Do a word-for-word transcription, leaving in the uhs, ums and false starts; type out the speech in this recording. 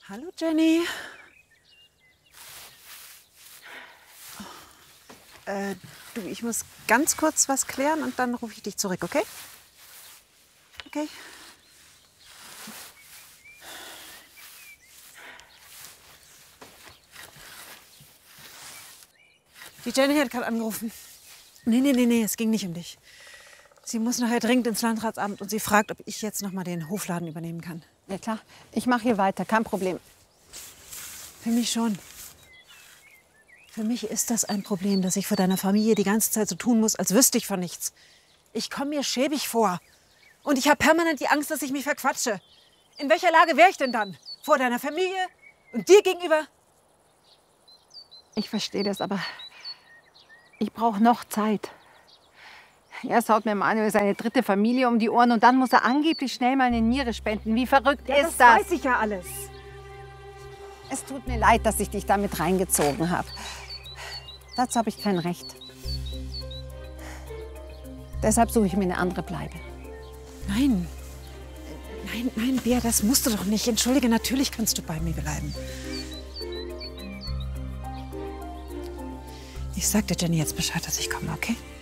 Hallo Jenny. Äh, du, ich muss ganz kurz was klären und dann rufe ich dich zurück, okay? Okay. Die Jenny hat gerade angerufen. Nee, nee, nee, nee, es ging nicht um dich. Sie muss nachher dringend ins Landratsamt und sie fragt, ob ich jetzt noch mal den Hofladen übernehmen kann. Ja klar, ich mache hier weiter, kein Problem. Für mich schon. Für mich ist das ein Problem, dass ich vor deiner Familie die ganze Zeit so tun muss, als wüsste ich von nichts. Ich komme mir schäbig vor. Und ich habe permanent die Angst, dass ich mich verquatsche. In welcher Lage wäre ich denn dann? Vor deiner Familie und dir gegenüber? Ich verstehe das, aber ich brauche noch Zeit. Erst haut mir Manuel seine dritte Familie um die Ohren und dann muss er angeblich schnell mal eine Niere spenden. Wie verrückt Ja, ist das? Das weiß ich ja alles. Es tut mir leid, dass ich dich damit reingezogen habe. Dazu habe ich kein Recht. Deshalb suche ich mir eine andere Bleibe. Nein. Nein, nein, Bea, das musst du doch nicht. Entschuldige, natürlich kannst du bei mir bleiben. Ich sag dir Jenny jetzt Bescheid, dass ich komme, okay?